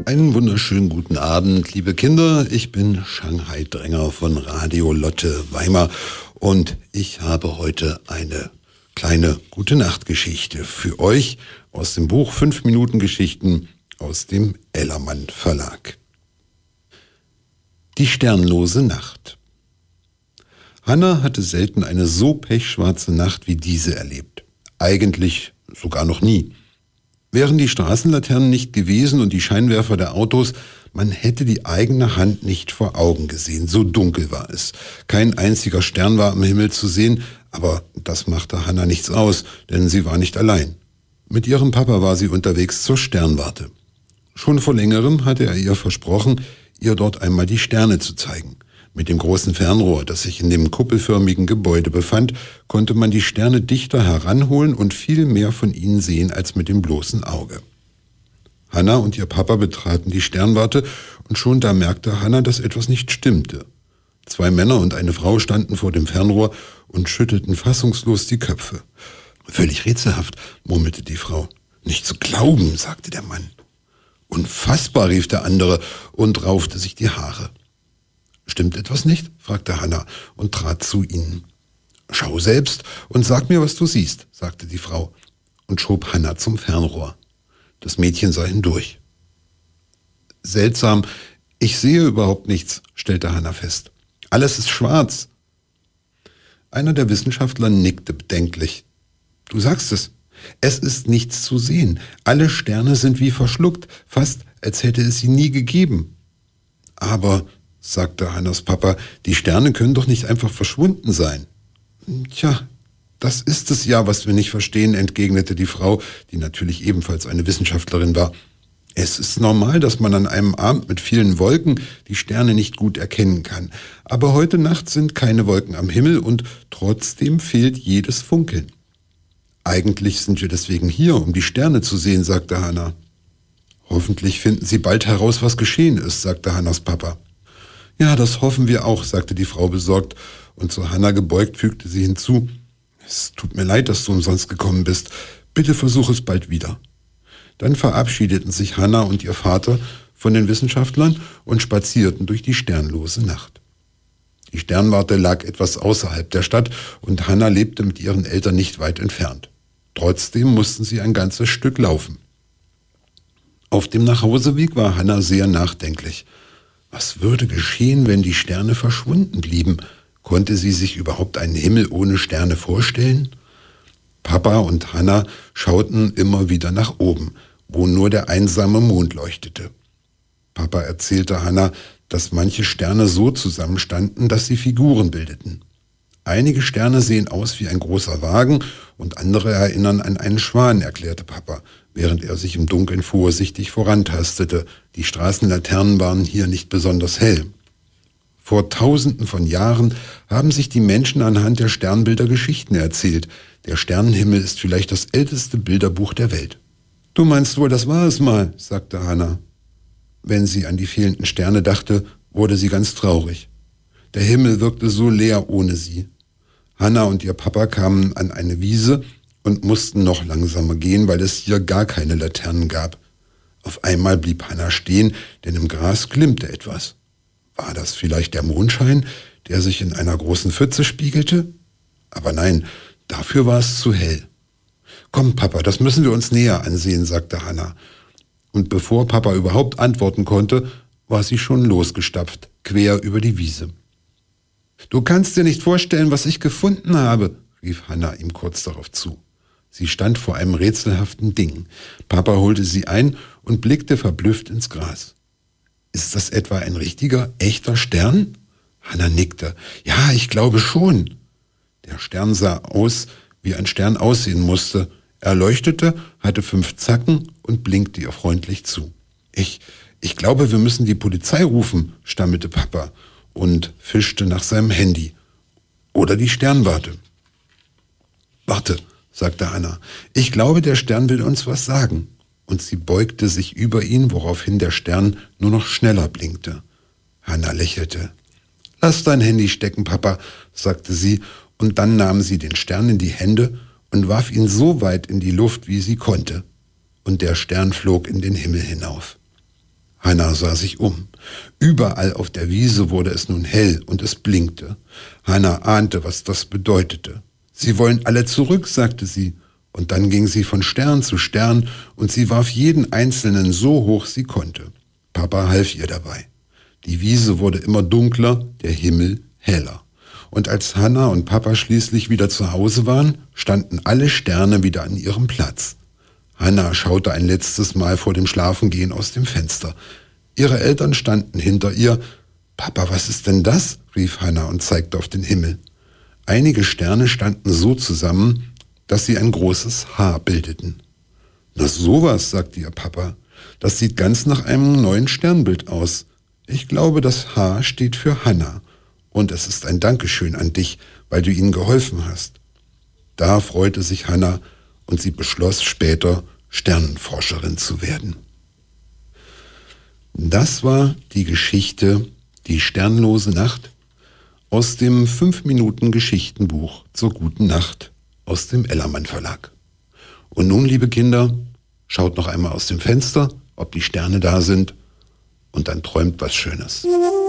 Einen wunderschönen guten Abend, liebe Kinder. Ich bin Shanghai Dränger von Radio Lotte Weimar und ich habe heute eine kleine Gute-Nacht-Geschichte für euch aus dem Buch 5 Minuten Geschichten aus dem Ellermann Verlag. Die sternlose Nacht. Hanna hatte selten eine so pechschwarze Nacht wie diese erlebt. Eigentlich sogar noch nie. Wären die Straßenlaternen nicht gewesen und die Scheinwerfer der Autos, man hätte die eigene Hand nicht vor Augen gesehen. So dunkel war es. Kein einziger Stern war am Himmel zu sehen, aber das machte Hanna nichts aus, denn sie war nicht allein. Mit ihrem Papa war sie unterwegs zur Sternwarte. Schon vor längerem hatte er ihr versprochen, ihr dort einmal die Sterne zu zeigen. Mit dem großen Fernrohr, das sich in dem kuppelförmigen Gebäude befand, konnte man die Sterne dichter heranholen und viel mehr von ihnen sehen als mit dem bloßen Auge. Hanna und ihr Papa betraten die Sternwarte und schon da merkte Hanna, dass etwas nicht stimmte. 2 Männer und eine Frau standen vor dem Fernrohr und schüttelten fassungslos die Köpfe. Völlig rätselhaft, murmelte die Frau. Nicht zu glauben, sagte der Mann. Unfassbar, rief der andere und raufte sich die Haare. Stimmt etwas nicht? Fragte Hanna und trat zu ihnen. Schau selbst und sag mir, was du siehst, sagte die Frau und schob Hanna zum Fernrohr. Das Mädchen sah hindurch. Seltsam, ich sehe überhaupt nichts, stellte Hanna fest. Alles ist schwarz. Einer der Wissenschaftler nickte bedenklich. Du sagst es. Es ist nichts zu sehen. Alle Sterne sind wie verschluckt, fast als hätte es sie nie gegeben. Aber, sagte Hannas Papa, die Sterne können doch nicht einfach verschwunden sein. Tja, das ist es ja, was wir nicht verstehen, entgegnete die Frau, die natürlich ebenfalls eine Wissenschaftlerin war. Es ist normal, dass man an einem Abend mit vielen Wolken die Sterne nicht gut erkennen kann. Aber heute Nacht sind keine Wolken am Himmel und trotzdem fehlt jedes Funkeln. Eigentlich sind wir deswegen hier, um die Sterne zu sehen, sagte Hanna. Hoffentlich finden Sie bald heraus, was geschehen ist, sagte Hannas Papa. Ja, das hoffen wir auch, sagte die Frau besorgt, und zu Hanna gebeugt fügte sie hinzu, es tut mir leid, dass du umsonst gekommen bist. Bitte versuch es bald wieder. Dann verabschiedeten sich Hanna und ihr Vater von den Wissenschaftlern und spazierten durch die sternlose Nacht. Die Sternwarte lag etwas außerhalb der Stadt und Hanna lebte mit ihren Eltern nicht weit entfernt. Trotzdem mussten sie ein ganzes Stück laufen. Auf dem Nachhauseweg war Hanna sehr nachdenklich. Was würde geschehen, wenn die Sterne verschwunden blieben? Konnte sie sich überhaupt einen Himmel ohne Sterne vorstellen? Papa und Hanna schauten immer wieder nach oben, wo nur der einsame Mond leuchtete. Papa erzählte Hanna, dass manche Sterne so zusammenstanden, dass sie Figuren bildeten. Einige Sterne sehen aus wie ein großer Wagen und andere erinnern an einen Schwan, erklärte Papa, während er sich im Dunkeln vorsichtig vorantastete. Die Straßenlaternen waren hier nicht besonders hell. Vor Tausenden von Jahren haben sich die Menschen anhand der Sternbilder Geschichten erzählt. Der Sternenhimmel ist vielleicht das älteste Bilderbuch der Welt. Du meinst wohl, das war es mal, sagte Hanna. Wenn sie an die fehlenden Sterne dachte, wurde sie ganz traurig. Der Himmel wirkte so leer ohne sie. Hanna und ihr Papa kamen an eine Wiese und mussten noch langsamer gehen, weil es hier gar keine Laternen gab. Auf einmal blieb Hanna stehen, denn im Gras glimmte etwas. War das vielleicht der Mondschein, der sich in einer großen Pfütze spiegelte? Aber nein, dafür war es zu hell. Komm, Papa, das müssen wir uns näher ansehen, sagte Hanna. Und bevor Papa überhaupt antworten konnte, war sie schon losgestapft, quer über die Wiese. Du kannst dir nicht vorstellen, was ich gefunden habe, rief Hanna ihm kurz darauf zu. Sie stand vor einem rätselhaften Ding. Papa holte sie ein und blickte verblüfft ins Gras. Ist das etwa ein richtiger, echter Stern? Hanna nickte. Ja, ich glaube schon. Der Stern sah aus, wie ein Stern aussehen musste. Er leuchtete, hatte 5 Zacken und blinkte ihr freundlich zu. Ich glaube, wir müssen die Polizei rufen, stammelte Papa und fischte nach seinem Handy. Oder die Sternwarte. Warte, sagte Hanna. Ich glaube, der Stern will uns was sagen. Und sie beugte sich über ihn, woraufhin der Stern nur noch schneller blinkte. Hanna lächelte. Lass dein Handy stecken, Papa, sagte sie, und dann nahm sie den Stern in die Hände und warf ihn so weit in die Luft, wie sie konnte. Und der Stern flog in den Himmel hinauf. Hannah sah sich um. Überall auf der Wiese wurde es nun hell und es blinkte. Hannah ahnte, was das bedeutete. Sie wollen alle zurück, sagte sie. Und dann ging sie von Stern zu Stern und sie warf jeden einzelnen so hoch sie konnte. Papa half ihr dabei. Die Wiese wurde immer dunkler, der Himmel heller. Und als Hannah und Papa schließlich wieder zu Hause waren, standen alle Sterne wieder an ihrem Platz. Hannah schaute ein letztes Mal vor dem Schlafengehen aus dem Fenster. Ihre Eltern standen hinter ihr. »Papa, was ist denn das?« rief Hannah und zeigte auf den Himmel. Einige Sterne standen so zusammen, dass sie ein großes H bildeten. »Na sowas«, sagte ihr Papa, »das sieht ganz nach einem neuen Sternbild aus. Ich glaube, das H steht für Hannah. Und es ist ein Dankeschön an dich, weil du ihnen geholfen hast.« Da freute sich Hannah und sie beschloss später, Sternenforscherin zu werden. Das war die Geschichte Die sternlose Nacht aus dem 5-Minuten-Geschichtenbuch zur guten Nacht aus dem Ellermann Verlag. Und nun, liebe Kinder, schaut noch einmal aus dem Fenster, ob die Sterne da sind, und dann träumt was Schönes.